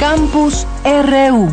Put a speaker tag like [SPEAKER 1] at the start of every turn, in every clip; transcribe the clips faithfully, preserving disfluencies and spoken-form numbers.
[SPEAKER 1] Campus R U.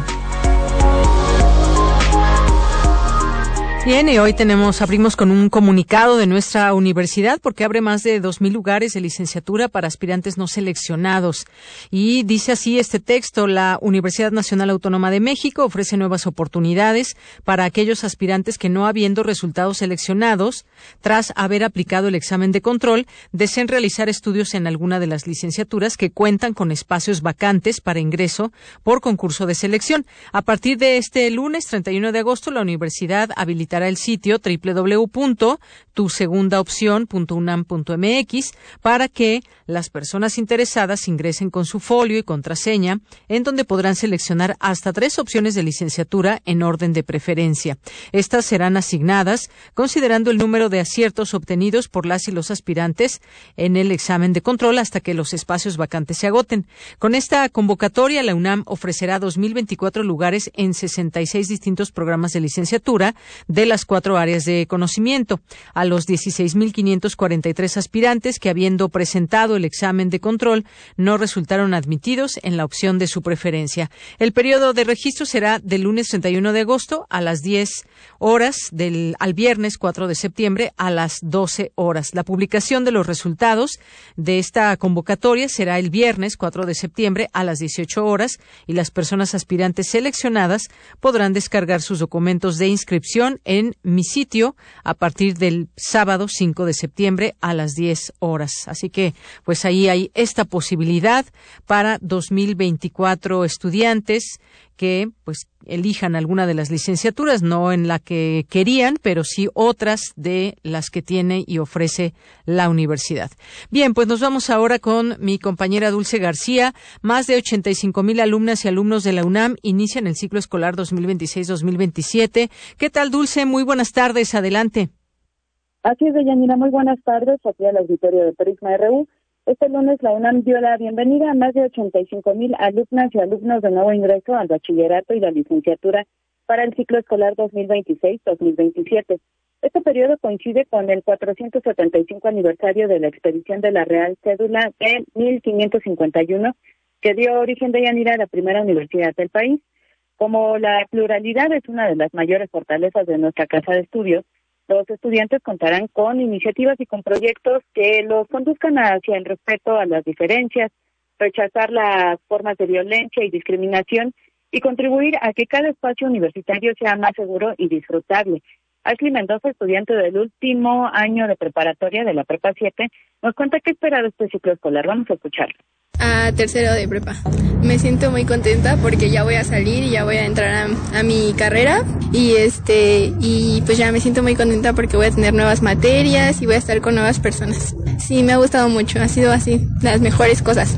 [SPEAKER 1] Bien, y hoy tenemos, abrimos con un comunicado de nuestra universidad porque abre más de dos mil lugares de licenciatura para aspirantes no seleccionados. Y dice así este texto: la Universidad Nacional Autónoma de México ofrece nuevas oportunidades para aquellos aspirantes que, no habiendo resultados seleccionados, tras haber aplicado el examen de control, deseen realizar estudios en alguna de las licenciaturas que cuentan con espacios vacantes para ingreso por concurso de selección. A partir de este lunes treinta y uno de agosto, la universidad habilitará el sitio doble u doble u doble u punto tu segunda opción punto u n a m punto m x para que las personas interesadas ingresen con su folio y contraseña, en donde podrán seleccionar hasta tres opciones de licenciatura en orden de preferencia. Estas serán asignadas considerando el número de aciertos obtenidos por las y los aspirantes en el examen de control hasta que los espacios vacantes se agoten. Con esta convocatoria, la UNAM ofrecerá dos mil veinticuatro lugares en sesenta y seis distintos programas de licenciatura de las cuatro áreas de conocimiento. A los dieciséis mil quinientos cuarenta y tres aspirantes que, habiendo presentado el examen de control, no resultaron admitidos en la opción de su preferencia. El periodo de registro será del lunes treinta y uno de agosto a las diez horas del, al viernes cuatro de septiembre a las doce horas. La publicación de los resultados de esta convocatoria será el viernes cuatro de septiembre a las dieciocho horas y las personas aspirantes seleccionadas podrán descargar sus documentos de inscripción en mi sitio a partir del sábado cinco de septiembre a las diez horas. Así que, pues ahí hay esta posibilidad para dos mil veinticuatro estudiantes que, pues, elijan alguna de las licenciaturas, no en la que querían, pero sí otras de las que tiene y ofrece la universidad. Bien, pues nos vamos ahora con mi compañera Dulce García. Más de ochenta y cinco mil alumnas y alumnos de la UNAM inician el ciclo escolar dos mil veintiséis dos mil veintisiete. ¿Qué tal, Dulce? Muy buenas tardes. Adelante.
[SPEAKER 2] Así es, Deyanira. Muy buenas tardes. Aquí al auditorio de Prisma R U. Este lunes la UNAM dio la bienvenida a más de ochenta y cinco mil alumnas y alumnos de nuevo ingreso al bachillerato y la licenciatura para el ciclo escolar dos mil veintiséis dos mil veintisiete. Este periodo coincide con el cuatrocientos setenta y cinco aniversario de la expedición de la Real Cédula de mil quinientos cincuenta y uno, que dio origen, de Yanira, a la primera universidad del país. Como la pluralidad es una de las mayores fortalezas de nuestra casa de estudios, los estudiantes contarán con iniciativas y con proyectos que los conduzcan hacia el respeto a las diferencias, rechazar las formas de violencia y discriminación y contribuir a que cada espacio universitario sea más seguro y disfrutable. Ashley Mendoza, estudiante del último año de preparatoria de la Prepa siete, nos cuenta qué espera de este ciclo escolar. Vamos a escucharlo.
[SPEAKER 3] A tercero de prepa. Me siento muy contenta porque ya voy a salir y ya voy a entrar a, a mi carrera y este y pues ya me siento muy contenta porque voy a tener nuevas materias y voy a estar con nuevas personas. Sí, me ha gustado mucho, ha sido así las mejores cosas.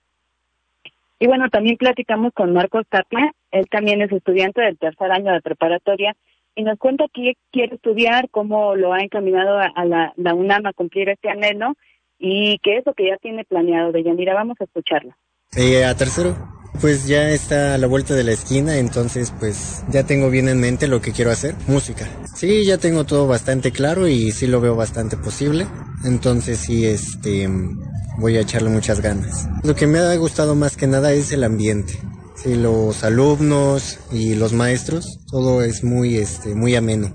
[SPEAKER 2] Y bueno, también platicamos con Marcos Tapia. Él también es estudiante del tercer año de preparatoria y nos cuenta qué quiere estudiar, cómo lo ha encaminado a, a la, la UNAM a cumplir este anhelo y qué es lo que ya tiene planeado. De Yanira, vamos a escucharla.
[SPEAKER 4] Eh, a tercero, pues ya está a la vuelta de la esquina, entonces pues ya tengo bien en mente lo que quiero hacer, música. Sí, ya tengo todo bastante claro y sí lo veo bastante posible, entonces sí, este, voy a echarle muchas ganas. Lo que me ha gustado más que nada es el ambiente. Sí, los alumnos y los maestros, todo es muy, este, muy ameno.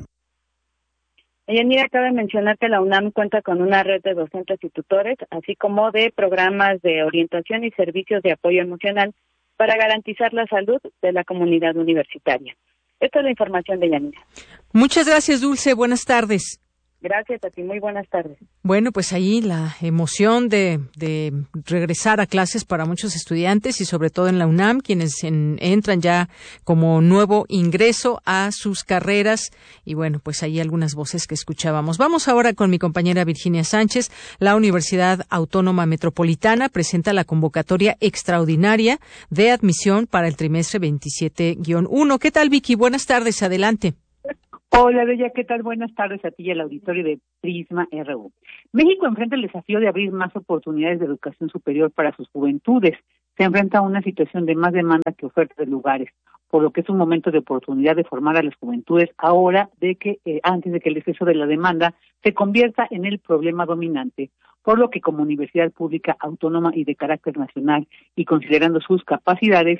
[SPEAKER 2] Yanira, cabe mencionar que la UNAM cuenta con una red de docentes y tutores, así como de programas de orientación y servicios de apoyo emocional para garantizar la salud de la comunidad universitaria. Esta es la información de Yanira.
[SPEAKER 1] Muchas gracias, Dulce. Buenas tardes.
[SPEAKER 2] Gracias a ti, muy buenas tardes.
[SPEAKER 1] Bueno, pues ahí la emoción de, de regresar a clases para muchos estudiantes y sobre todo en la UNAM, quienes en, entran ya como nuevo ingreso a sus carreras y bueno, pues ahí algunas voces que escuchábamos. Vamos ahora con mi compañera Virginia Sánchez. La Universidad Autónoma Metropolitana presenta la convocatoria extraordinaria de admisión para el trimestre veintisiete guión uno. ¿Qué tal, Vicky? Buenas tardes, adelante.
[SPEAKER 5] Hola, Bella, ¿qué tal? Buenas tardes a ti y al auditorio de Prisma R U. México enfrenta el desafío de abrir más oportunidades de educación superior para sus juventudes. Se enfrenta a una situación de más demanda que oferta de lugares, por lo que es un momento de oportunidad de formar a las juventudes ahora de que eh, antes de que el exceso de la demanda se convierta en el problema dominante. Por lo que como universidad pública autónoma y de carácter nacional y considerando sus capacidades,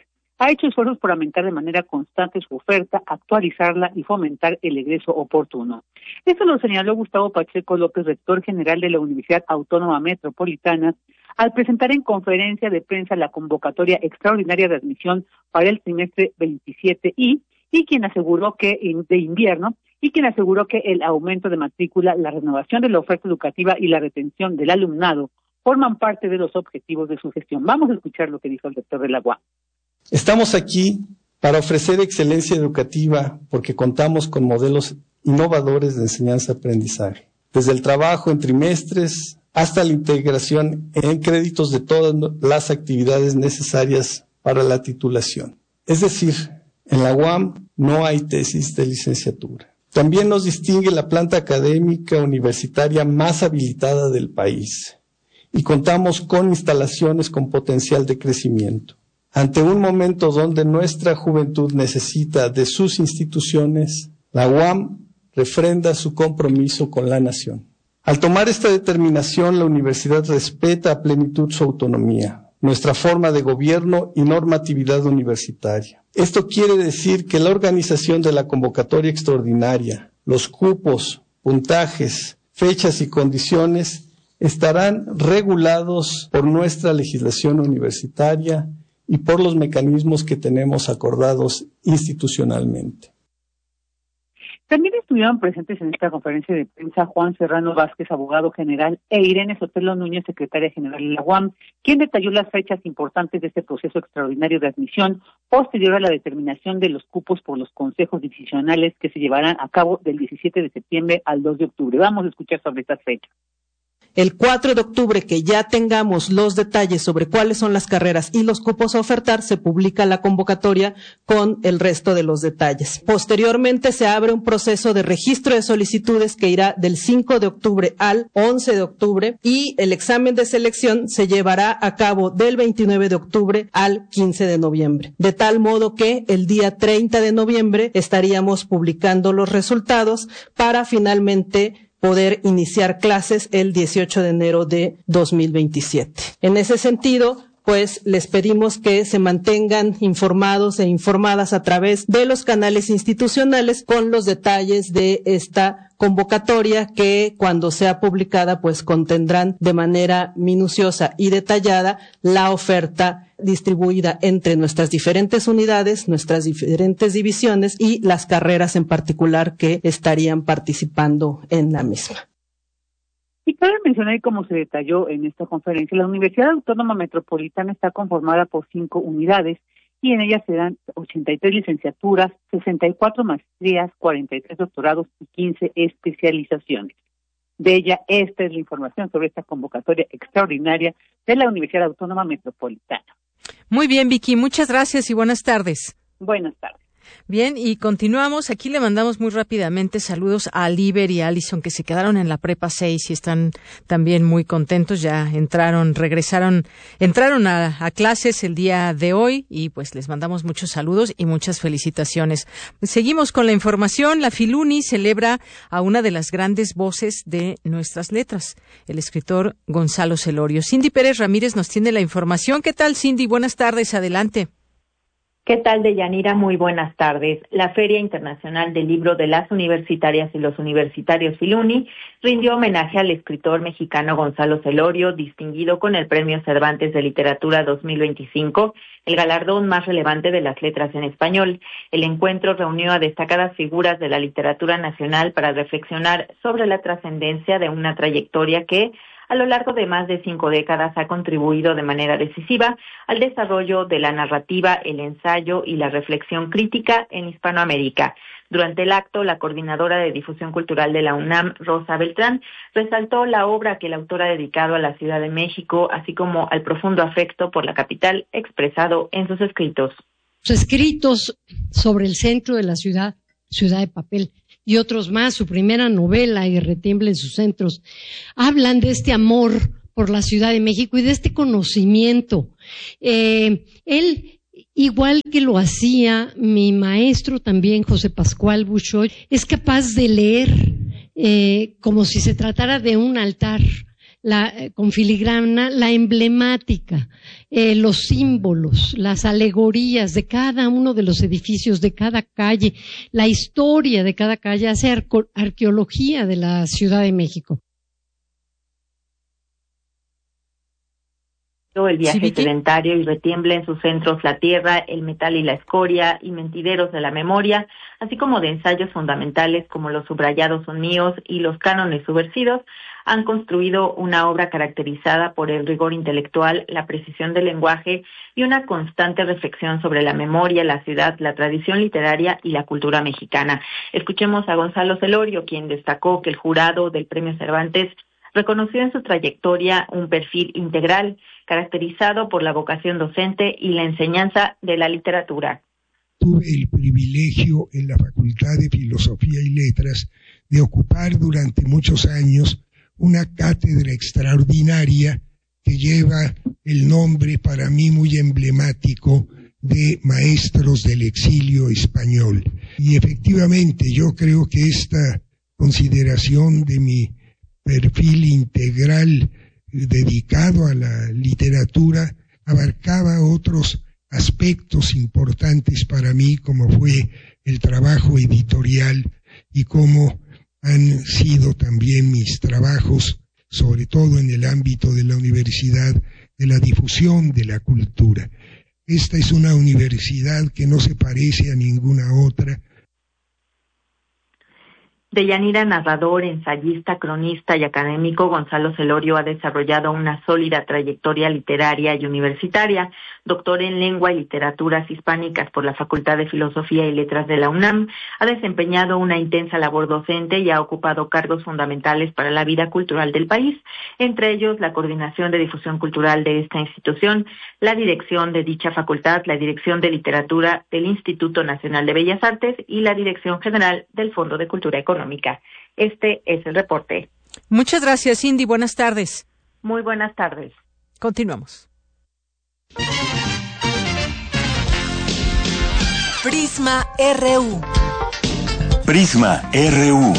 [SPEAKER 5] ha hecho esfuerzos por aumentar de manera constante su oferta, actualizarla y fomentar el egreso oportuno. Esto lo señaló Gustavo Pacheco López, rector general de la Universidad Autónoma Metropolitana, al presentar en conferencia de prensa la convocatoria extraordinaria de admisión para el trimestre veintisiete I, y quien aseguró que de invierno, y quien aseguró que el aumento de matrícula, la renovación de la oferta educativa y la retención del alumnado forman parte de los objetivos de su gestión. Vamos a escuchar lo que dijo el rector de la U A M.
[SPEAKER 6] Estamos aquí para ofrecer excelencia educativa porque contamos con modelos innovadores de enseñanza-aprendizaje, desde el trabajo en trimestres hasta la integración en créditos de todas las actividades necesarias para la titulación. Es decir, en la U A M no hay tesis de licenciatura. También nos distingue la planta académica universitaria más habilitada del país y contamos con instalaciones con potencial de crecimiento. Ante un momento donde nuestra juventud necesita de sus instituciones, la U A M refrenda su compromiso con la nación. Al tomar esta determinación, la universidad respeta a plenitud su autonomía, nuestra forma de gobierno y normatividad universitaria. Esto quiere decir que la organización de la convocatoria extraordinaria, los cupos, puntajes, fechas y condiciones estarán regulados por nuestra legislación universitaria y por los mecanismos que tenemos acordados institucionalmente.
[SPEAKER 5] También estuvieron presentes en esta conferencia de prensa Juan Serrano Vázquez, abogado general, e Irene Sotelo Núñez, secretaria general de la U A M, quien detalló las fechas importantes de este proceso extraordinario de admisión posterior a la determinación de los cupos por los consejos decisionales que se llevarán a cabo del diecisiete de septiembre al dos de octubre. Vamos a escuchar sobre estas fechas.
[SPEAKER 7] El cuatro de octubre, que ya tengamos los detalles sobre cuáles son las carreras y los cupos a ofertar, se publica la convocatoria con el resto de los detalles. Posteriormente se abre un proceso de registro de solicitudes que irá del cinco de octubre al once de octubre y el examen de selección se llevará a cabo del veintinueve de octubre al quince de noviembre. De tal modo que el día treinta de noviembre estaríamos publicando los resultados para finalmente poder iniciar clases el dieciocho de enero de dos mil veintisiete. En ese sentido, pues les pedimos que se mantengan informados e informadas a través de los canales institucionales con los detalles de esta convocatoria que cuando sea publicada pues contendrán de manera minuciosa y detallada la oferta distribuida entre nuestras diferentes unidades, nuestras diferentes divisiones y las carreras en particular que estarían participando en la misma.
[SPEAKER 5] Y cabe mencionar, como se detalló en esta conferencia, la Universidad Autónoma Metropolitana está conformada por cinco unidades y en ellas se dan ochenta y tres licenciaturas, sesenta y cuatro maestrías, cuarenta y tres doctorados y quince especializaciones. De ella, esta es la información sobre esta convocatoria extraordinaria de la Universidad Autónoma Metropolitana.
[SPEAKER 1] Muy bien, Vicky, muchas gracias y buenas tardes.
[SPEAKER 5] Buenas tardes.
[SPEAKER 1] Bien, y continuamos. Aquí le mandamos muy rápidamente saludos a Liber y a Alison, que se quedaron en la prepa seis y están también muy contentos. Ya entraron, regresaron, entraron a, a clases el día de hoy y pues les mandamos muchos saludos y muchas felicitaciones. Seguimos con la información. La Filuni celebra a una de las grandes voces de nuestras letras, el escritor Gonzalo Celorio. Cindy Pérez Ramírez nos tiene la información. ¿Qué tal, Cindy? Buenas tardes. Adelante.
[SPEAKER 8] ¿Qué tal, Deyanira? Muy buenas tardes. La Feria Internacional del Libro de las Universitarias y los Universitarios Filuni rindió homenaje al escritor mexicano Gonzalo Celorio, distinguido con el Premio Cervantes de Literatura dos mil veinticinco, el galardón más relevante de las letras en español. El encuentro reunió a destacadas figuras de la literatura nacional para reflexionar sobre la trascendencia de una trayectoria que, a lo largo de más de cinco décadas, ha contribuido de manera decisiva al desarrollo de la narrativa, el ensayo y la reflexión crítica en Hispanoamérica. Durante el acto, la coordinadora de difusión cultural de la UNAM, Rosa Beltrán, resaltó la obra que el autor ha dedicado a la Ciudad de México, así como al profundo afecto por la capital expresado en sus escritos.
[SPEAKER 9] Sus escritos sobre el centro de la ciudad, Ciudad de Papel, y otros más, su primera novela, Y retiembla en sus centros, hablan de este amor por la Ciudad de México y de este conocimiento. Eh, él, igual que lo hacía mi maestro también, José Pascual Buchoy, es capaz de leer eh, como si se tratara de un altar la, eh, con filigrana, la emblemática, eh, los símbolos, las alegorías de cada uno de los edificios, de cada calle, la historia de cada calle, hace arco- arqueología de la Ciudad de México.
[SPEAKER 8] El viaje
[SPEAKER 1] ¿Sí,
[SPEAKER 8] sedentario y retiembla en sus centros la tierra, el metal y la escoria, y mentideros de la memoria, así como de ensayos fundamentales como los subrayados son míos y los cánones subversivos, han construido una obra caracterizada por el rigor intelectual, la precisión del lenguaje y una constante reflexión sobre la memoria, la ciudad, la tradición literaria y la cultura mexicana. Escuchemos a Gonzalo Celorio, quien destacó que el jurado del Premio Cervantes reconoció en su trayectoria un perfil integral, caracterizado por la vocación docente y la enseñanza de la literatura.
[SPEAKER 10] Tuve el privilegio en la Facultad de Filosofía y Letras de ocupar durante muchos años una cátedra extraordinaria que lleva el nombre para mí muy emblemático de Maestros del Exilio Español. Y efectivamente yo creo que esta consideración de mi perfil integral dedicado a la literatura abarcaba otros aspectos importantes para mí, como fue el trabajo editorial y cómo han sido también mis trabajos, sobre todo en el ámbito de la universidad, de la difusión de la cultura. Esta es una universidad que no se parece a ninguna otra.
[SPEAKER 8] Deyanira, narrador, ensayista, cronista y académico, Gonzalo Celorio ha desarrollado una sólida trayectoria literaria y universitaria. Doctor en Lengua y Literaturas Hispánicas por la Facultad de Filosofía y Letras de la UNAM, ha desempeñado una intensa labor docente y ha ocupado cargos fundamentales para la vida cultural del país, entre ellos la coordinación de difusión cultural de esta institución, la dirección de dicha facultad, la dirección de literatura del Instituto Nacional de Bellas Artes y la dirección general del Fondo de Cultura Económica. Este es el reporte.
[SPEAKER 1] Muchas gracias, Cindy. Buenas tardes.
[SPEAKER 8] Muy buenas tardes.
[SPEAKER 1] Continuamos.
[SPEAKER 11] Prisma R U.
[SPEAKER 12] Prisma R U.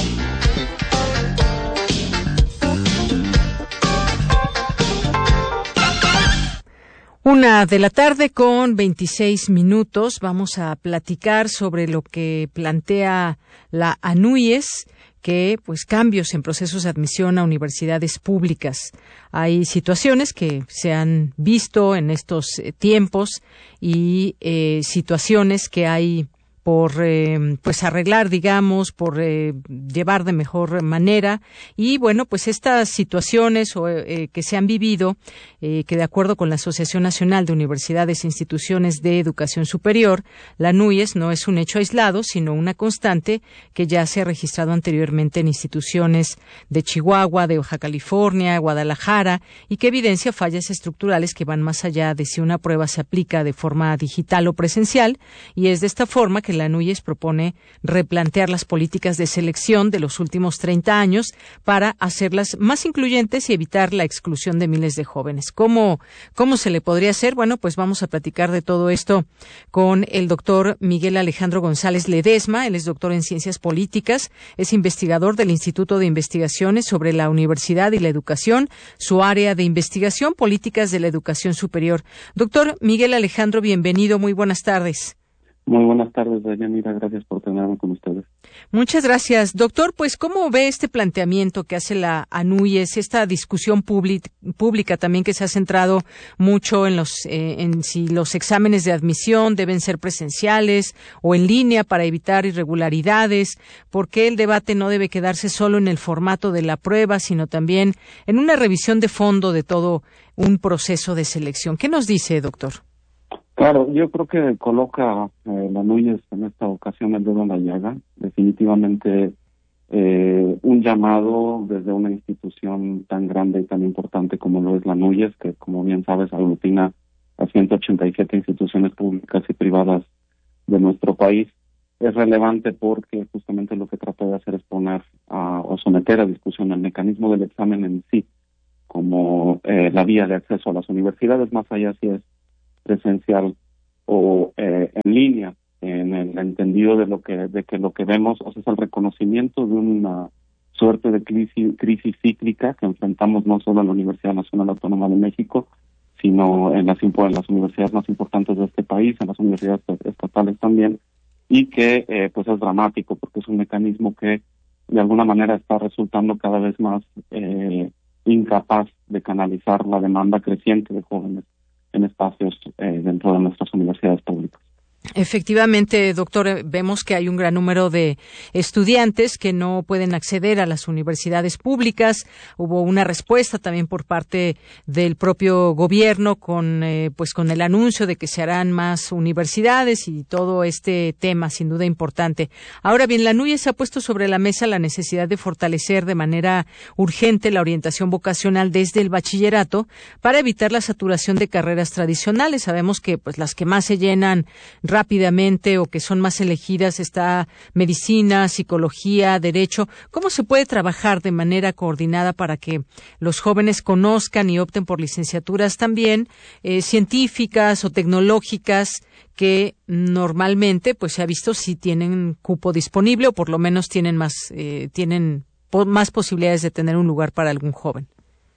[SPEAKER 1] Una de la tarde con veintiséis minutos. Vamos a platicar sobre lo que plantea la ANUYES, que pues cambios en procesos de admisión a universidades públicas. Hay situaciones que se han visto en estos eh, tiempos y eh, situaciones que hay por eh, pues arreglar, digamos, por eh, llevar de mejor manera. Y bueno, pues estas situaciones o, eh, que se han vivido, eh, que de acuerdo con la Asociación Nacional de Universidades e Instituciones de Educación Superior, la ANUYES no es un hecho aislado, sino una constante que ya se ha registrado anteriormente en instituciones de Chihuahua, de Baja California, Guadalajara, y que evidencia fallas estructurales que van más allá de si una prueba se aplica de forma digital o presencial, y es de esta forma que la ANUYES propone replantear las políticas de selección de los últimos treinta años para hacerlas más incluyentes y evitar la exclusión de miles de jóvenes. ¿Cómo, cómo se le podría hacer? Bueno, pues vamos a platicar de todo esto con el doctor Miguel Alejandro González Ledesma. Él es doctor en Ciencias Políticas, es investigador del Instituto de Investigaciones sobre la Universidad y la Educación, su área de investigación, Políticas de la Educación Superior. Doctor Miguel Alejandro, bienvenido, muy buenas tardes.
[SPEAKER 13] Muy buenas tardes, Deyanira. Gracias por tenerme con ustedes.
[SPEAKER 1] Muchas gracias. Doctor, pues, ¿cómo ve este planteamiento que hace la ANUYES, esta discusión pública, pública también que se ha centrado mucho en los, eh, en si los exámenes de admisión deben ser presenciales o en línea para evitar irregularidades? ¿Por qué el debate no debe quedarse solo en el formato de la prueba, sino también en una revisión de fondo de todo un proceso de selección? ¿Qué nos dice, doctor?
[SPEAKER 13] Claro, yo creo que coloca eh, la ANUYES en esta ocasión el dedo en la llaga. Definitivamente eh, un llamado desde una institución tan grande y tan importante como lo es la ANUYES, que como bien sabes aglutina a ciento ochenta y siete instituciones públicas y privadas de nuestro país. Es relevante porque justamente lo que trata de hacer es poner a, o someter a discusión el mecanismo del examen en sí como eh, la vía de acceso a las universidades, más allá si es presencial o eh, en línea, en el entendido de lo que de que lo que vemos, o sea, es el reconocimiento de una suerte de crisis, crisis cíclica que enfrentamos no solo en la Universidad Nacional Autónoma de México, sino en las, en las universidades más importantes de este país, en las universidades estatales también, y que eh, pues es dramático porque es un mecanismo que de alguna manera está resultando cada vez más eh, incapaz de canalizar la demanda creciente de jóvenes en espacios eh, dentro de nuestras universidades públicas.
[SPEAKER 1] Efectivamente, doctor, vemos que hay un gran número de estudiantes que no pueden acceder a las universidades públicas. Hubo una respuesta también por parte del propio gobierno con, eh, pues, con el anuncio de que se harán más universidades y todo este tema, sin duda importante. Ahora bien, la N U Y E se ha puesto sobre la mesa la necesidad de fortalecer de manera urgente la orientación vocacional desde el bachillerato para evitar la saturación de carreras tradicionales. Sabemos que, pues, las que más se llenan rápidamente o que son más elegidas está medicina, psicología, derecho. ¿Cómo se puede trabajar de manera coordinada para que los jóvenes conozcan y opten por licenciaturas también eh, científicas o tecnológicas que normalmente pues se ha visto si tienen cupo disponible o por lo menos tienen más eh, tienen po- más posibilidades de tener un lugar para algún joven?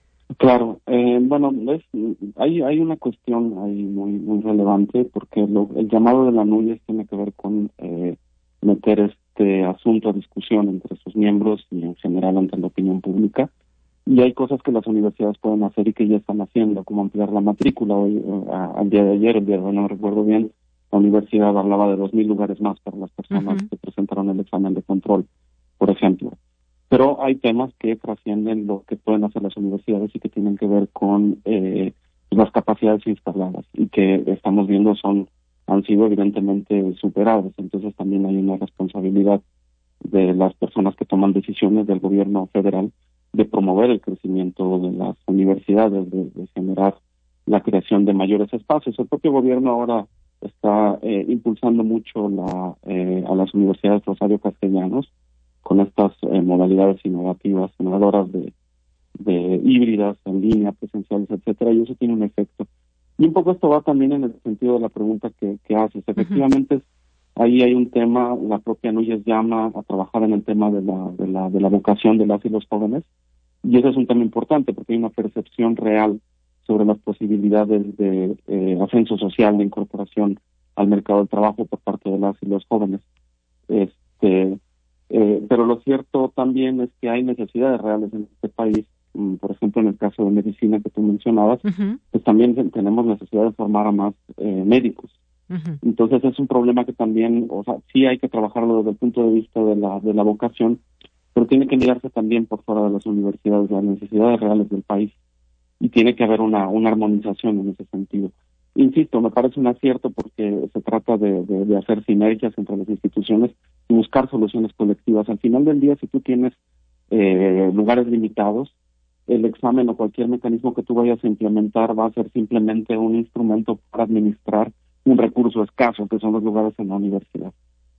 [SPEAKER 13] Claro, eh, bueno, es, hay hay una cuestión ahí muy muy relevante porque lo, el llamado de la N U Y E tiene que ver con eh, meter este asunto a discusión entre sus miembros y en general ante la opinión pública, y hay cosas que las universidades pueden hacer y que ya están haciendo, como ampliar la matrícula. Hoy, a, al día de ayer, el día de hoy no recuerdo bien, la universidad hablaba de dos mil lugares más para las personas uh-huh. que presentaron el examen de control, por ejemplo. Pero hay temas que trascienden lo que pueden hacer las universidades y que tienen que ver con eh, las capacidades instaladas y que estamos viendo son han sido evidentemente superadas. Entonces también hay una responsabilidad de las personas que toman decisiones del gobierno federal de promover el crecimiento de las universidades, de, de generar la creación de mayores espacios. El propio gobierno ahora está eh, impulsando mucho la, eh, a las universidades Rosario Castellanos con estas eh, modalidades innovativas, innovadoras de, de híbridas, en línea, presenciales, etcétera, y eso tiene un efecto. Y un poco esto va también en el sentido de la pregunta que, que haces. Efectivamente, uh-huh. ahí hay un tema, la propia N U Y E llama a trabajar en el tema de la, de la, de la vocación de las y los jóvenes, y eso es un tema importante porque hay una percepción real sobre las posibilidades de eh, ascenso social, de incorporación al mercado del trabajo por parte de las y los jóvenes. Este Eh, pero lo cierto también es que hay necesidades reales en este país, um, por ejemplo en el caso de medicina que tú mencionabas, uh-huh. pues también tenemos necesidad de formar a más eh, médicos. Uh-huh. Entonces es un problema que también, o sea, sí hay que trabajarlo desde el punto de vista de la de la vocación, pero tiene que mirarse también por fuera de las universidades, de las necesidades reales del país, y tiene que haber una, una armonización en ese sentido. Insisto, me parece un acierto porque se trata de, de, de hacer sinergias entre las instituciones y buscar soluciones colectivas. Al final del día, si tú tienes eh, lugares limitados, el examen o cualquier mecanismo que tú vayas a implementar va a ser simplemente un instrumento para administrar un recurso escaso, que son los lugares en la universidad.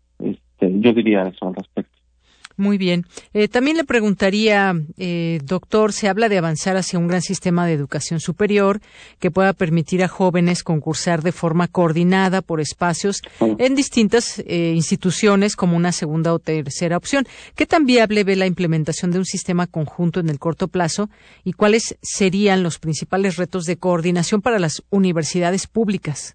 [SPEAKER 13] Este, yo diría eso al respecto.
[SPEAKER 1] Muy bien. Eh, también le preguntaría, eh, doctor, se habla de avanzar hacia un gran sistema de educación superior que pueda permitir a jóvenes concursar de forma coordinada por espacios en distintas eh, instituciones como una segunda o tercera opción. ¿Qué tan viable ve la implementación de un sistema conjunto en el corto plazo y cuáles serían los principales retos de coordinación para las universidades públicas?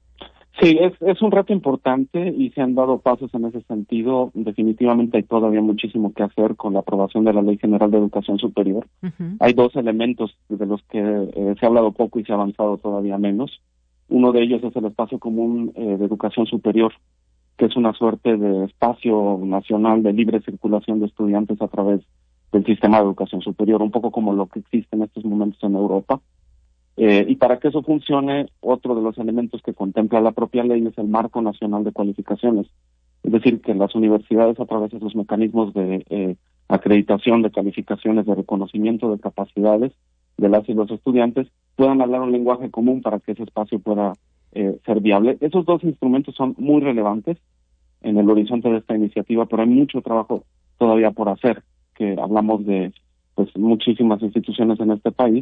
[SPEAKER 13] Sí, es, es un reto importante y se han dado pasos en ese sentido. Definitivamente hay todavía muchísimo que hacer con la aprobación de la Ley General de Educación Superior. Uh-huh. Hay dos elementos de los que eh, se ha hablado poco y se ha avanzado todavía menos. Uno de ellos es el espacio común eh, de educación superior, que es una suerte de espacio nacional de libre circulación de estudiantes a través del sistema de educación superior, un poco como lo que existe en estos momentos en Europa. Eh, y para que eso funcione, otro de los elementos que contempla la propia ley es el Marco Nacional de Cualificaciones. Es decir, que las universidades, a través de sus mecanismos de eh, acreditación, de calificaciones, de reconocimiento de capacidades de las y los estudiantes, puedan hablar un lenguaje común para que ese espacio pueda eh, ser viable. Esos dos instrumentos son muy relevantes en el horizonte de esta iniciativa, pero hay mucho trabajo todavía por hacer, que hablamos de pues muchísimas instituciones en este país,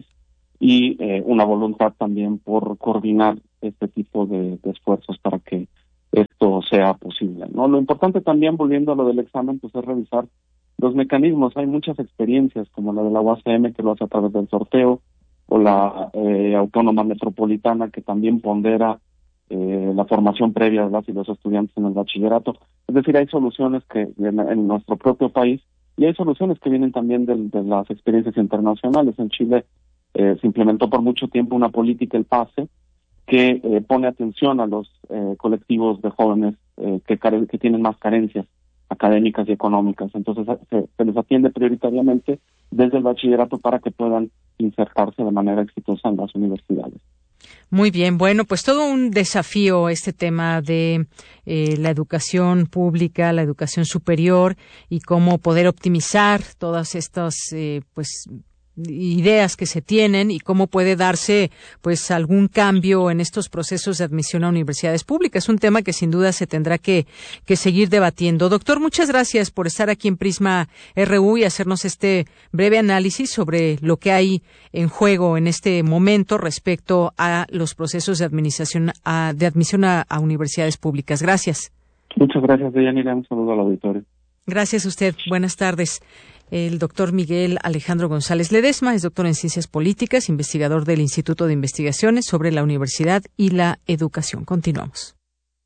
[SPEAKER 13] y eh, una voluntad también por coordinar este tipo de, de esfuerzos para que esto sea posible, ¿no? Lo importante también, volviendo a lo del examen, pues es revisar los mecanismos. Hay muchas experiencias, como la de la U A C M, que lo hace a través del sorteo, o la eh, Autónoma Metropolitana, que también pondera eh, la formación previa de las y los estudiantes en el bachillerato. Es decir, hay soluciones que en, en nuestro propio país, y hay soluciones que vienen también de, de las experiencias internacionales. En Chile eh, se implementó por mucho tiempo una política, el PASE, que eh, pone atención a los eh, colectivos de jóvenes eh, que, care- que tienen más carencias académicas y económicas. Entonces se, se les atiende prioritariamente desde el bachillerato para que puedan insertarse de manera exitosa en las universidades.
[SPEAKER 1] Muy bien, bueno, pues todo un desafío este tema de eh, la educación pública, la educación superior y cómo poder optimizar todas estas eh, pues ideas que se tienen y cómo puede darse pues algún cambio en estos procesos de admisión a universidades públicas. Es un tema que sin duda se tendrá que, que seguir debatiendo. Doctor, muchas gracias por estar aquí en Prisma R U y hacernos este breve análisis sobre lo que hay en juego en este momento respecto a los procesos de administración a, de admisión a, a universidades públicas. Gracias.
[SPEAKER 13] Muchas gracias, Deyanira. Un saludo al auditorio.
[SPEAKER 1] Gracias a usted. Buenas tardes. El doctor Miguel Alejandro González Ledesma es doctor en Ciencias Políticas, investigador del Instituto de Investigaciones sobre la Universidad y la Educación. Continuamos.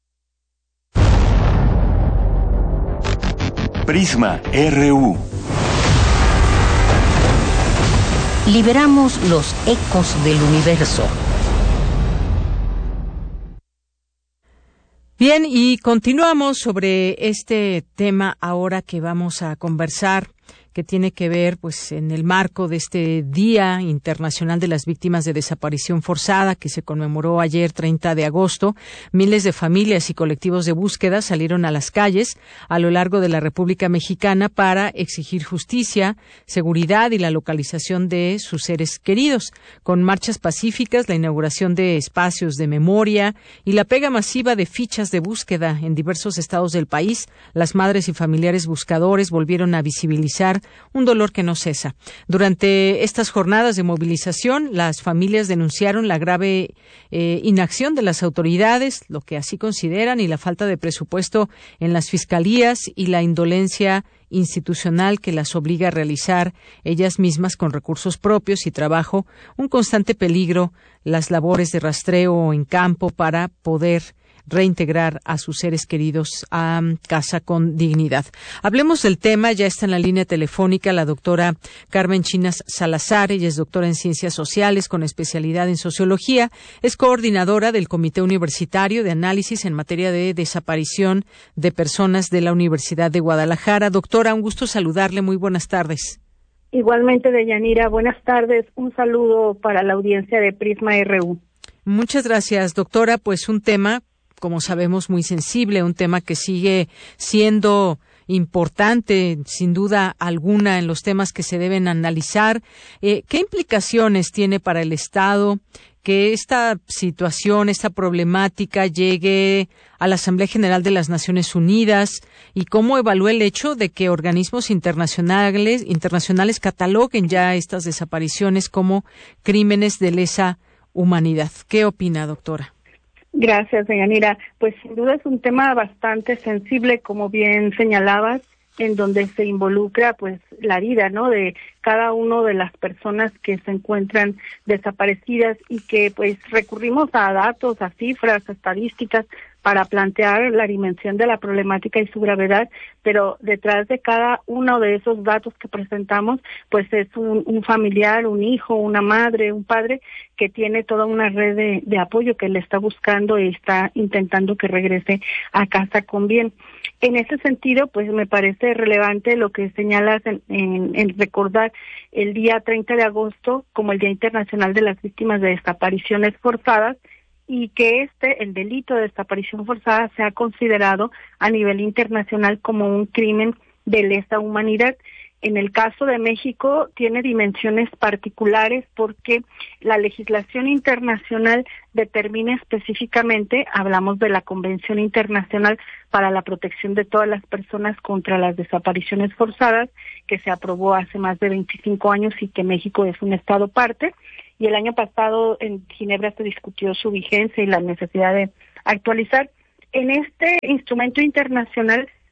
[SPEAKER 12] Prisma R U.
[SPEAKER 14] Liberamos los ecos del universo.
[SPEAKER 1] Bien, y continuamos sobre este tema ahora que vamos a conversar, que tiene que ver pues en el marco de este Día Internacional de las Víctimas de Desaparición Forzada que se conmemoró ayer treinta de agosto. Miles de familias y colectivos de búsqueda salieron a las calles a lo largo de la República Mexicana para exigir justicia, seguridad y la localización de sus seres queridos, con marchas pacíficas, la inauguración de espacios de memoria y la pega masiva de fichas de búsqueda en diversos estados del país. Las madres y familiares buscadores volvieron a visibilizar un dolor que no cesa. Durante estas jornadas de movilización, las familias denunciaron la grave eh, inacción de las autoridades, lo que así consideran, y la falta de presupuesto en las fiscalías y la indolencia institucional que las obliga a realizar ellas mismas con recursos propios y trabajo, un constante peligro, las labores de rastreo en campo para poder reintegrar a sus seres queridos a casa con dignidad. Hablemos del tema, ya está en la línea telefónica la doctora Carmen Chinas Salazar. Ella es doctora en Ciencias Sociales con especialidad en Sociología, es coordinadora del Comité Universitario de Análisis en materia de desaparición de personas de la Universidad de Guadalajara. Doctora, un gusto saludarle, muy buenas tardes.
[SPEAKER 15] Igualmente, Deyanira, buenas tardes, un saludo para la audiencia de Prisma R U.
[SPEAKER 1] Muchas gracias, doctora, pues un tema, como sabemos, muy sensible, un tema que sigue siendo importante, sin duda alguna, en los temas que se deben analizar. Eh, ¿Qué implicaciones tiene para el Estado que esta situación, esta problemática llegue a la Asamblea General de las Naciones Unidas? ¿Y cómo evalúa el hecho de que organismos internacionales, internacionales cataloguen ya estas desapariciones como crímenes de lesa humanidad? ¿Qué opina, doctora?
[SPEAKER 15] Gracias, Deyanira. Pues sin duda es un tema bastante sensible, como bien señalabas, en donde se involucra pues la vida, ¿no?, de cada una de las personas que se encuentran desaparecidas y que pues recurrimos a datos, a cifras, a estadísticas para plantear la dimensión de la problemática y su gravedad, pero detrás de cada uno de esos datos que presentamos, pues es un, un familiar, un hijo, una madre, un padre que tiene toda una red de, de apoyo que le está buscando y está intentando que regrese a casa con bien. En ese sentido, pues me parece relevante lo que señalas en, en, en recordar el día treinta de agosto como el Día Internacional de las Víctimas de Desapariciones Forzadas, y que este, el delito de desaparición forzada, se ha considerado a nivel internacional como un crimen de lesa humanidad. En el caso de México tiene dimensiones particulares porque la legislación internacional determina específicamente, hablamos de la Convención Internacional para la Protección de todas las personas contra las desapariciones forzadas, que se aprobó hace más de veinticinco años y que México es un estado parte, y el año pasado en Ginebra se discutió su vigencia y la necesidad de actualizar. En este instrumento internacional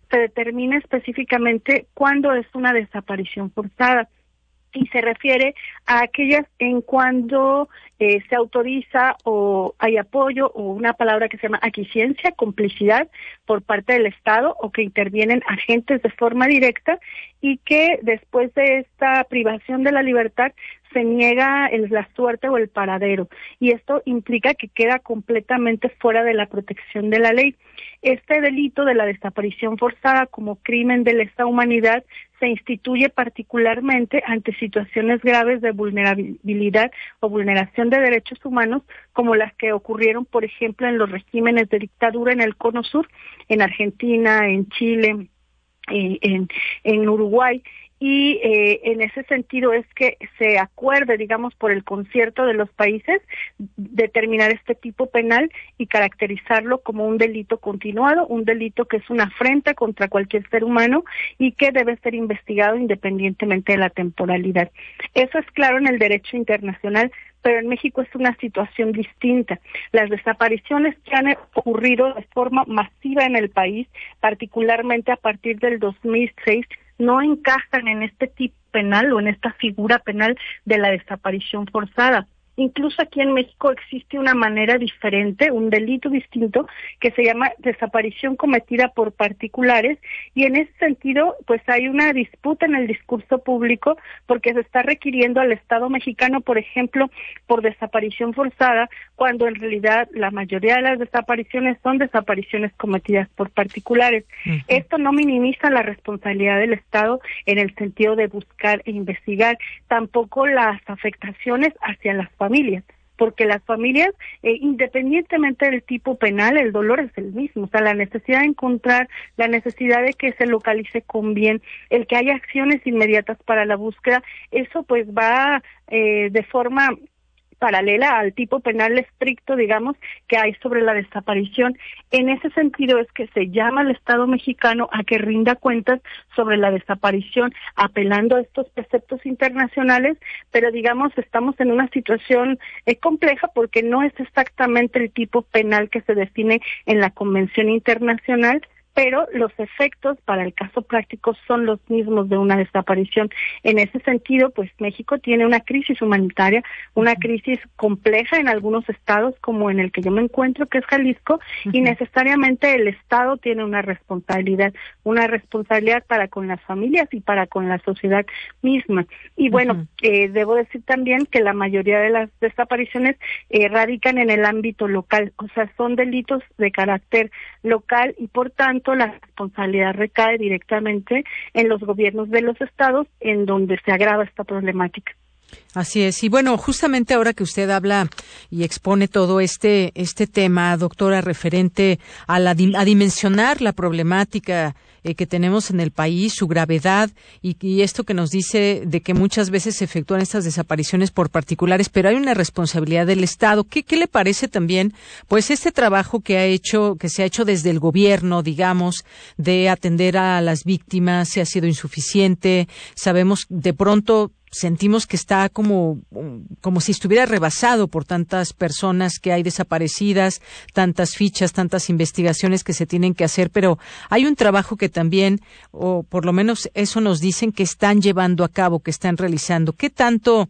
[SPEAKER 15] se determina específicamente cuándo es una desaparición forzada. Y se refiere a aquellas en cuando eh, se autoriza o hay apoyo o una palabra que se llama aquiescencia, complicidad por parte del Estado o que intervienen agentes de forma directa y que después de esta privación de la libertad se niega el, la suerte o el paradero, y esto implica que queda completamente fuera de la protección de la ley. Este delito de la desaparición forzada como crimen de lesa humanidad se instituye particularmente ante situaciones graves de vulnerabilidad o vulneración de derechos humanos, como las que ocurrieron, por ejemplo, en los regímenes de dictadura en el Cono Sur, en Argentina, en Chile, en, en, en Uruguay. Y eh, en ese sentido es que se acuerde, digamos, por el concierto de los países, determinar este tipo penal y caracterizarlo como un delito continuado, un delito que es una afrenta contra cualquier ser humano y que debe ser investigado independientemente de la temporalidad. Eso es claro en el derecho internacional, pero en México es una situación distinta. Las desapariciones que han ocurrido de forma masiva en el país, particularmente a partir del dos mil seis, no encajan en este tipo penal o en esta figura penal de la desaparición forzada. Incluso aquí en México existe una manera diferente, un delito distinto, que se llama desaparición cometida por particulares, y en ese sentido, pues hay una disputa en el discurso público, porque se está requiriendo al Estado mexicano, por ejemplo, por desaparición forzada, cuando en realidad la mayoría de las desapariciones son desapariciones cometidas por particulares. Uh-huh. Esto no minimiza la responsabilidad del Estado en el sentido de buscar e investigar, tampoco las afectaciones hacia las familias. familias, porque las familias, eh, independientemente del tipo penal, el dolor es el mismo, o sea, la necesidad de encontrar, la necesidad de que se localice con bien, el que haya acciones inmediatas para la búsqueda, eso pues va eh, de forma paralela al tipo penal estricto, digamos, que hay sobre la desaparición. En ese sentido es que se llama al Estado mexicano a que rinda cuentas sobre la desaparición, apelando a estos preceptos internacionales, pero digamos, estamos en una situación eh, compleja porque no es exactamente el tipo penal que se define en la Convención Internacional, pero los efectos para el caso práctico son los mismos de una desaparición. En ese sentido, pues México tiene una crisis humanitaria, una crisis compleja en algunos estados, como en el que yo me encuentro, que es Jalisco, uh-huh. y necesariamente el Estado tiene una responsabilidad, una responsabilidad para con las familias y para con la sociedad misma. Y bueno, uh-huh. eh, debo decir también que la mayoría de las desapariciones eh, radican en el ámbito local, o sea, son delitos de carácter local y por tanto la responsabilidad recae directamente en los gobiernos de los estados en donde se agrava esta problemática.
[SPEAKER 1] Así es. Y bueno, justamente ahora que usted habla y expone todo este este tema, doctora, referente a la a dimensionar la problemática eh, que tenemos en el país, su gravedad y, y esto que nos dice de que muchas veces se efectúan estas desapariciones por particulares, pero hay una responsabilidad del Estado. ¿Qué, qué le parece también, pues, este trabajo que ha hecho, que se ha hecho desde el gobierno, digamos, de atender a las víctimas, se ha sido insuficiente? Sabemos de pronto sentimos que está como, como si estuviera rebasado por tantas personas que hay desaparecidas, tantas fichas, tantas investigaciones que se tienen que hacer, pero hay un trabajo que también, o por lo menos eso nos dicen, que están llevando a cabo, que están realizando. ¿Qué tanto,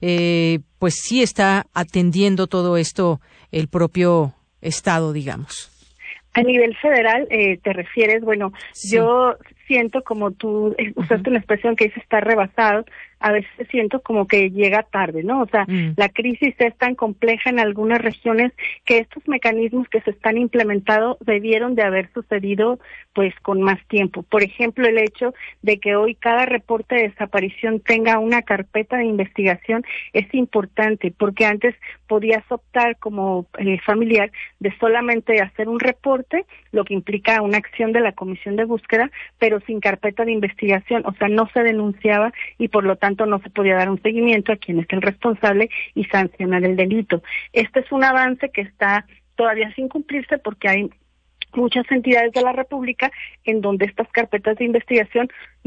[SPEAKER 1] eh, pues sí está atendiendo todo esto el propio Estado, digamos?
[SPEAKER 15] A nivel federal, eh, te refieres, bueno, sí. Yo siento como tú usaste uh-huh. una expresión que dice estar rebasado, a veces siento como que llega tarde, ¿no? O sea, mm. la crisis es tan compleja en algunas regiones que estos mecanismos que se están implementando debieron de haber sucedido pues con más tiempo. Por ejemplo, el hecho de que hoy cada reporte de desaparición tenga una carpeta de investigación es importante, porque antes podías optar como eh, familiar de solamente hacer un reporte, lo que implica una acción de la comisión de búsqueda, pero sin carpeta de investigación, o sea, no se denunciaba y por lo tanto no se podía dar un seguimiento a quien es el responsable y sancionar el delito. Este es un avance que está todavía sin cumplirse porque hay muchas entidades de la República en donde estas carpetas de investigación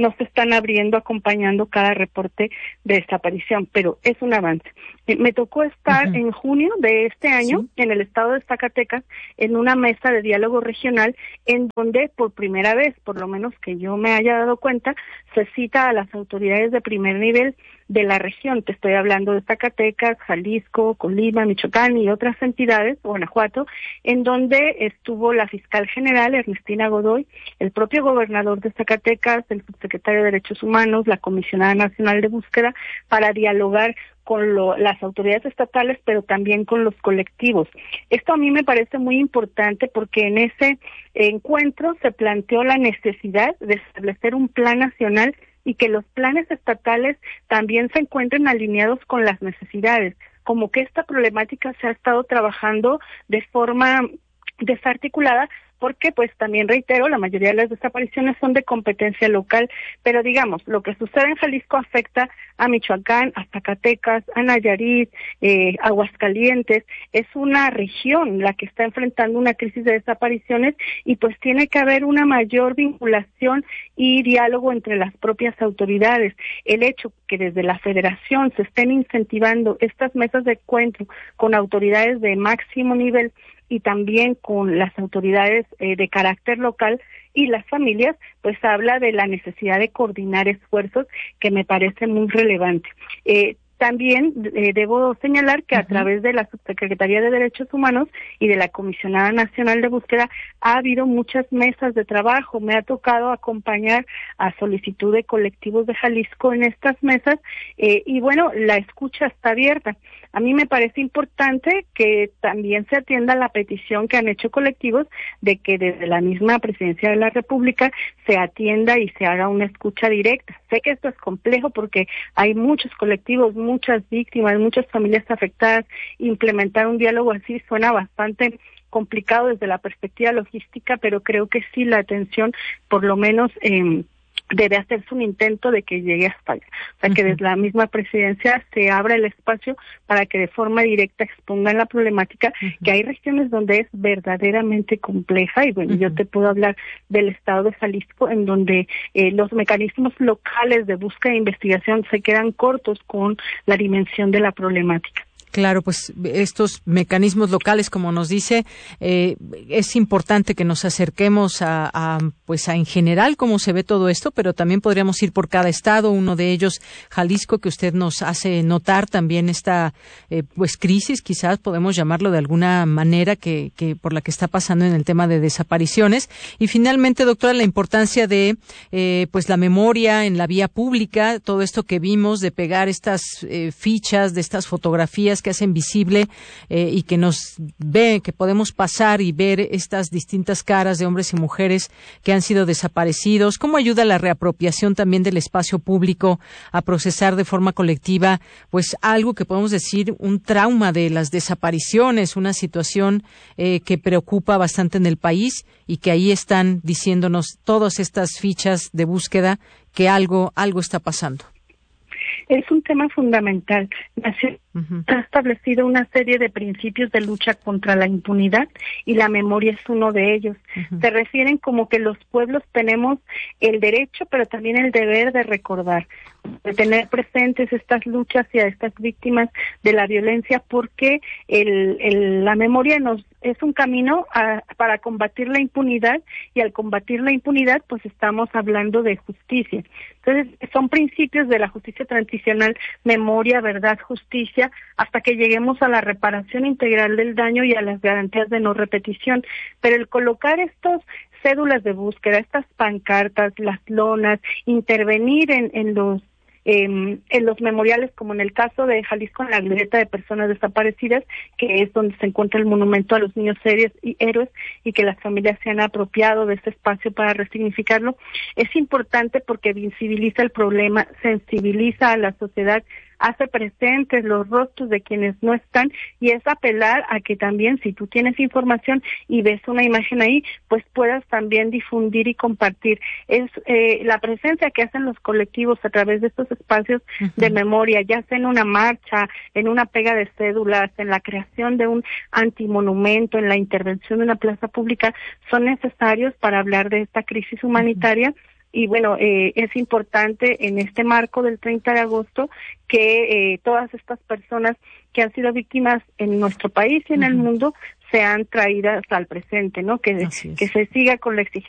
[SPEAKER 15] no se están abriendo acompañando cada reporte de desaparición, pero es un avance. Eh, me tocó estar uh-huh. en junio de este año, ¿sí?, en el estado de Zacatecas, en una mesa de diálogo regional, en donde por primera vez, por lo menos que yo me haya dado cuenta, se cita a las autoridades de primer nivel de la región. Te estoy hablando de Zacatecas, Jalisco, Colima, Michoacán y otras entidades, Guanajuato, en donde estuvo la fiscal general Ernestina Godoy, el propio gobernador de Zacatecas, el subsecretario de Derechos Humanos, la comisionada nacional de búsqueda, para dialogar con lo, las autoridades estatales, pero también con los colectivos. Esto a mí me parece muy importante porque en ese encuentro se planteó la necesidad de establecer un plan nacional y que los planes estatales también se encuentren alineados con las necesidades, como que esta problemática se ha estado trabajando de forma desarticulada, porque pues también reitero, la mayoría de las desapariciones son de competencia local, pero digamos, lo que sucede en Jalisco afecta a Michoacán, a Zacatecas, a Nayarit, eh, Aguascalientes. Es una región la que está enfrentando una crisis de desapariciones y pues tiene que haber una mayor vinculación y diálogo entre las propias autoridades. El hecho que desde la federación se estén incentivando estas mesas de encuentro con autoridades de máximo nivel y también con las autoridades eh, de carácter local y las familias, pues habla de la necesidad de coordinar esfuerzos que me parece muy relevante. Eh, También eh, debo señalar que a uh-huh. través de la Subsecretaría de Derechos Humanos y de la Comisionada Nacional de Búsqueda ha habido muchas mesas de trabajo. Me ha tocado acompañar a solicitud de colectivos de Jalisco en estas mesas eh, y bueno, la escucha está abierta. A mí me parece importante que también se atienda la petición que han hecho colectivos de que desde la misma Presidencia de la República se atienda y se haga una escucha directa. Sé que esto es complejo porque hay muchos colectivos, muchas víctimas, muchas familias afectadas. Implementar un diálogo así suena bastante complicado desde la perspectiva logística, pero creo que sí la atención, por lo menos, eh, debe hacerse un intento de que llegue hasta allá. O sea, uh-huh. que desde la misma presidencia se abra el espacio para que de forma directa expongan la problemática, uh-huh. que hay regiones donde es verdaderamente compleja, y bueno, uh-huh. yo te puedo hablar del estado de Jalisco, en donde eh, los mecanismos locales de búsqueda e investigación se quedan cortos con la dimensión de la problemática.
[SPEAKER 1] Claro, pues estos mecanismos locales, como nos dice, eh, es importante que nos acerquemos a, a, pues a en general cómo se ve todo esto, pero también podríamos ir por cada estado, uno de ellos Jalisco, que usted nos hace notar también esta eh, pues crisis, quizás podemos llamarlo de alguna manera, que, que por la que está pasando en el tema de desapariciones. Y finalmente, doctora, la importancia de eh, pues la memoria en la vía pública, todo esto que vimos de pegar estas eh, fichas, de estas fotografías que hacen visible eh, y que nos ve, que podemos pasar y ver estas distintas caras de hombres y mujeres que han sido desaparecidos. ¿Cómo ayuda la reapropiación también del espacio público a procesar de forma colectiva, pues algo que podemos decir un trauma de las desapariciones, una situación eh, que preocupa bastante en el país y que ahí están diciéndonos todas estas fichas de búsqueda que algo, algo está pasando?
[SPEAKER 15] Es un tema fundamental. Nació, uh-huh. ha establecido una serie de principios de lucha contra la impunidad y la memoria es uno de ellos. Uh-huh. Se refieren como que los pueblos tenemos el derecho, pero también el deber de recordar, de tener presentes estas luchas y a estas víctimas de la violencia, porque el, el, la memoria nos es un camino a, para combatir la impunidad, y al combatir la impunidad pues estamos hablando de justicia. Entonces son principios de la justicia transicional: memoria, verdad, justicia, hasta que lleguemos a la reparación integral del daño y a las garantías de no repetición. Pero el colocar estos cédulas de búsqueda, estas pancartas, las lonas, intervenir en, en los Eh, en los memoriales, como en el caso de Jalisco, en la glorieta de personas desaparecidas, que es donde se encuentra el monumento a los niños héroes y héroes, y que las familias se han apropiado de este espacio para resignificarlo, es importante porque visibiliza el problema, sensibiliza a la sociedad, hace presentes los rostros de quienes no están, y es apelar a que también, si tú tienes información y ves una imagen ahí, pues puedas también difundir y compartir. Es eh, la presencia que hacen los colectivos a través de estos espacios uh-huh. de memoria, ya sea en una marcha, en una pega de cédulas, en la creación de un antimonumento, en la intervención de una plaza pública, son necesarios para hablar de esta crisis humanitaria. Uh-huh. Y bueno, eh, es importante en este marco del treinta de agosto que eh, todas estas personas que han sido víctimas en nuestro país y en uh-huh. el mundo sean traídas al presente, ¿no? Que, que se siga con la exigencia